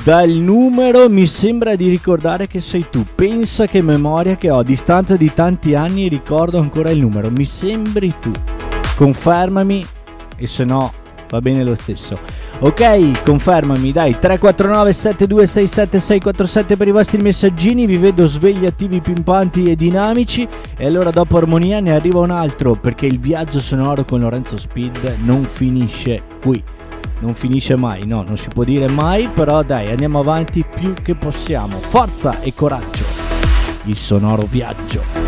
Dal numero mi sembra di ricordare che sei tu. Pensa che memoria che ho, a distanza di tanti anni ricordo ancora il numero. Mi sembri tu. Confermami, e se no va bene lo stesso. Ok, confermami, dai. 349 7267 647 per i vostri messaggini. Vi vedo svegli, attivi, pimpanti e dinamici. E allora dopo Armonia ne arriva un altro, perché il viaggio sonoro con Lorenzo Speed non finisce qui. Non finisce mai, no, non si può dire mai. Però dai, andiamo avanti più che possiamo. Forza e coraggio. Il sonoro viaggio.